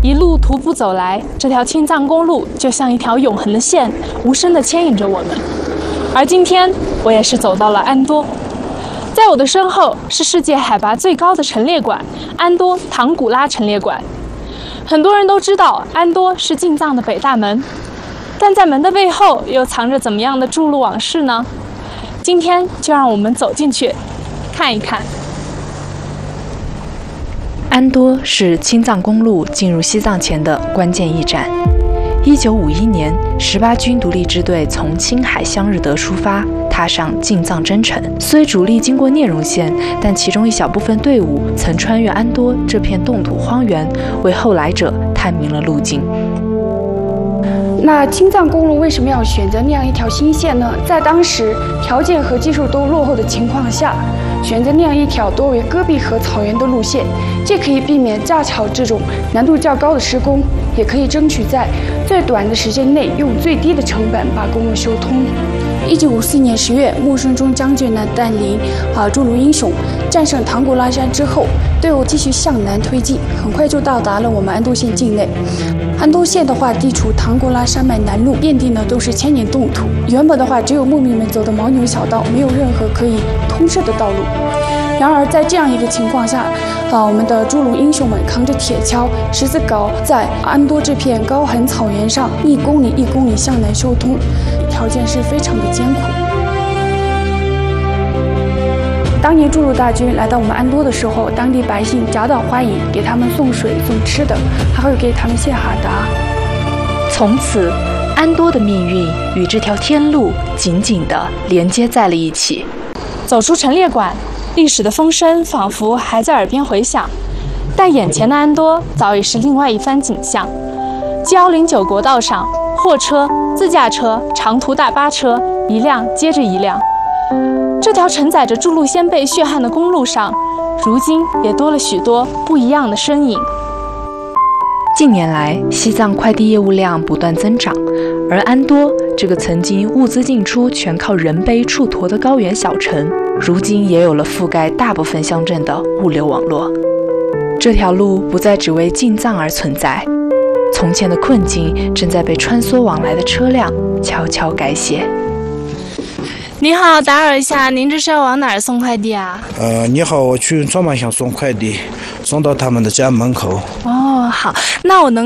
一路徒步走来，这条青藏公路就像一条永恒的线，无声地牵引着我们。而今天，我也是走到了安多。在我的身后是世界海拔最高的陈列馆——安多唐古拉陈列馆。很多人都知道安多是进藏的北大门，但在门的背后又藏着怎么样的筑路往事呢？今天就让我们走进去看一看。 安多是青藏公路进入西藏前的关键驿站。1951年，18军独立支队从青海香日德出发，踏上进藏征程。虽主力经过聂荣县，但其中一小部分队伍曾穿越安多这片冻土荒原，为后来者探明了路径。 那青藏公路为什么要选择那样一条新线呢？在当时条件和技术都落后的情况下，选择那样一条多为戈壁和草原的路线，既可以避免架桥这种难度较高的施工，也可以争取在最短的时间内用最低的成本把公路修通。1954年10月，穆顺中将军呢带领筑路英雄战胜唐古拉山之后，队伍继续向南推进，很快就到达了我们安多县境内。安多县的话，地处唐古拉山脉南麓，遍地呢都是千年冻土。原本的话，只有牧民们走的牦牛小道，没有任何可以通涉的道路。然而在这样一个情况下，我们的筑路英雄们扛着铁锹、石子镐，在安多这片高寒草原上1公里1公里向南修通，条件是非常的艰苦。当年筑路大军来到我们安多的时候，当地百姓夹道欢迎，给他们送水送吃的，还会给他们献哈达。 从此，安多的命运与这条天路紧紧地连接在了一起。 走出陈列馆，历史的风声仿佛还在耳边回响，但眼前的安多早已是另外一番景象。G109国道上，货车、自驾车、长途大巴车一辆接着一辆。这条承载着筑路先辈血汗的公路上，如今也多了许多不一样的身影。 近年来，西藏快递业务量不断增长，而安多这个曾经物资进出全靠人背处驮的高原小城，如今也有了覆盖大部分乡镇的物流网络。这条路不再只为进藏而存在，从前的困境正在被穿梭往来的车辆悄悄改写。 你好，打扰一下，您这是要往哪儿送快递啊？ 你好，我去川马乡送快递，送到他们的家门口。 哦，好，那我能